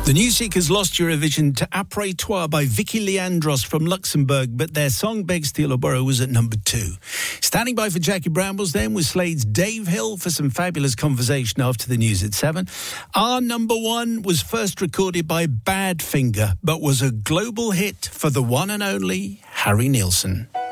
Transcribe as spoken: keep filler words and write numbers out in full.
The New Seekers lost Eurovision to Après Toi by Vicky Leandros from Luxembourg, but their song Beg, Steal or Borrow was at number two. Standing by for Jackie Brambles then was Slade's Dave Hill for some fabulous conversation after the news at seven. Our number one was first recorded by Badfinger, but was a global hit for the one and only Harry Nilsson.